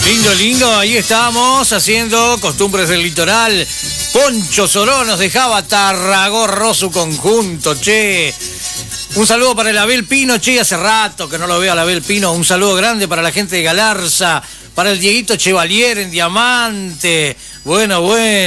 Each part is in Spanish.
Lindo, lindo, ahí estamos haciendo Costumbres del Litoral. Poncho Soró nos dejaba Tarragorro su conjunto, che. Un saludo para el Abel Pino, che, hace rato que no lo veo al Abel Pino. Un saludo grande para la gente de Galarza, para el Dieguito Chevalier en Diamante. Bueno.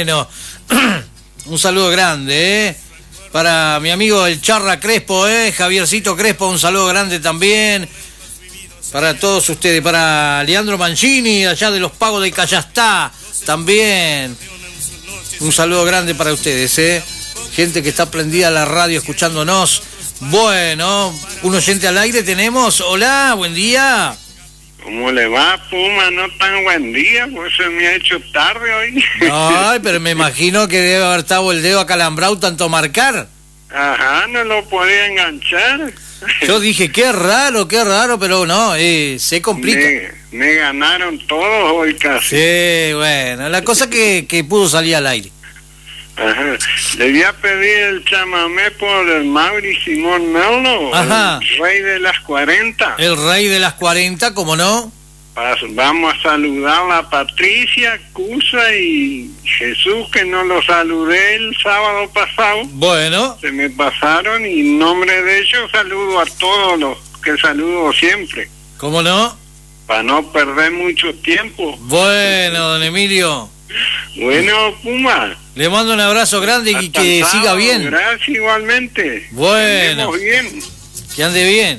Un saludo grande, para mi amigo el Charra Crespo, Javiercito Crespo, un saludo grande también. Para todos ustedes, para Leandro Mancini, allá de los Pagos de Callastá, también. Un saludo grande para ustedes, gente que está prendida a la radio escuchándonos. Bueno, un oyente al aire tenemos. Hola, buen día. ¿Cómo le va, Puma? No tan buen día, pues se me ha hecho tarde hoy. Ay, pero me imagino que debe haber estado el dedo acalambrado tanto marcar. Ajá, no lo podía enganchar. Yo dije, qué raro, pero no, se complica. Me ganaron todos hoy casi. Sí, bueno, la cosa que pudo salir al aire. Ajá. Le voy a pedir el chamamé por el Mauri Simón Merlo, Ajá. El rey de las 40. El rey de las 40, ¿cómo no? Vamos a saludar a Patricia, Cusa y Jesús, que no lo saludé el sábado pasado. Bueno. Se me pasaron y en nombre de ellos saludo a todos los que saludo siempre. ¿Cómo no? Para no perder mucho tiempo. Bueno, don Emilio. Bueno, Puma. Le mando un abrazo grande y Hasta que siga bien. Gracias igualmente. Bueno. Que andemos bien. Que ande bien.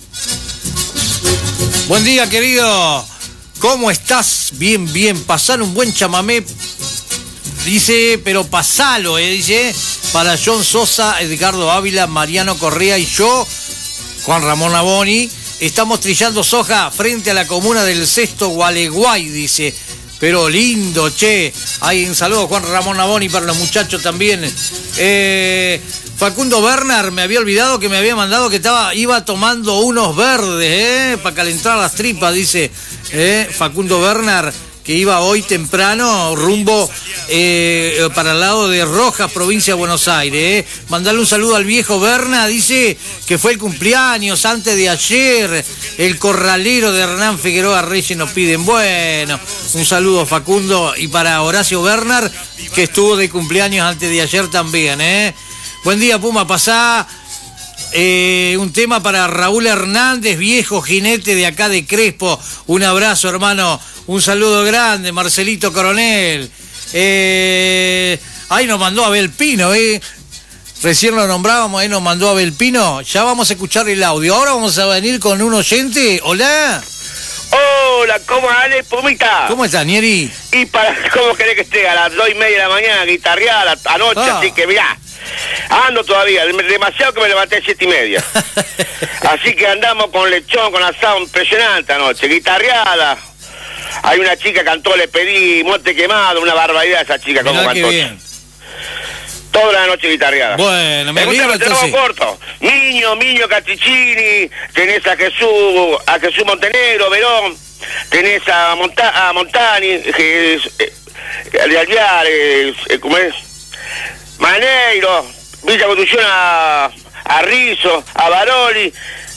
Buen día, querido. ¿Cómo estás? Bien. Pasar un buen chamamé. Dice, pero pasalo, dice. Para John Sosa, Edgardo Ávila, Mariano Correa y yo, Juan Ramón Aboni, estamos trillando soja frente a la comuna del Sexto Gualeguay, dice. Pero lindo, che. Hay un saludo, Juan Ramón Aboni, para los muchachos también. Facundo Bernard, me había olvidado que me había mandado que iba tomando unos verdes, para calentar las tripas, dice. Facundo Bernard, que iba hoy temprano rumbo para el lado de Rojas, provincia de Buenos Aires. Mandarle un saludo al viejo Berna, dice que fue el cumpleaños antes de ayer, el corralero de Hernán Figueroa Reyes nos piden. Bueno, un saludo, Facundo, y para Horacio Bernard, que estuvo de cumpleaños antes de ayer también. Buen día, Puma, pasá un tema para Raúl Hernández, viejo jinete de acá de Crespo. Un abrazo, hermano. Un saludo grande, Marcelito Coronel. Ahí nos mandó Abel Pino, Recién lo nombrábamos, nos mandó Abel Pino. Ya vamos a escuchar el audio. Ahora vamos a venir con un oyente. Hola. Hola, ¿cómo andás, Pumita? ¿Cómo estás, Nieri? Y ¿cómo querés que esté? A las 2:30 de la mañana, guitarreada anoche, así que mirá. Ando todavía, demasiado que me levanté a 7:30. Así que andamos con lechón, con asado impresionante anoche, guitarreada. Hay una chica que cantó, le pedí Monte Quemado, una barbaridad esa chica, como cantó. Qué bien. Toda la noche guitarreada. Bueno, me alegro entonces. Corto. Miño Caticini, tenés a Jesús Montenegro, Verón, tenés a Montani, de Alvear, ¿cómo es? Maneiro, Villa Constitución a Rizzo, a Baroli,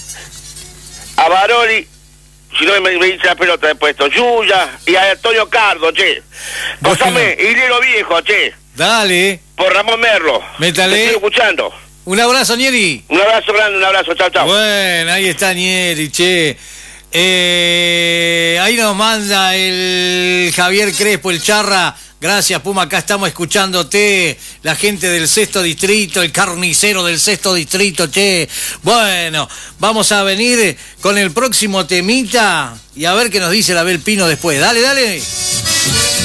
si no me dice la pelota de puesto, Yuya y a Antonio Cardo, che. Pásame, Hilero Viejo, che. Dale. Por Ramón Merlo. Métale. Te estoy escuchando. Un abrazo, Nieri. Un abrazo grande, un abrazo, chao. Bueno, ahí está Nieri, che. Ahí nos manda el Javier Crespo, el Charra. Gracias, Puma, acá estamos escuchándote. La gente del Sexto Distrito, el carnicero del Sexto Distrito, che. Bueno, vamos a venir con el próximo temita y a ver qué nos dice el Abel Pino después. Dale.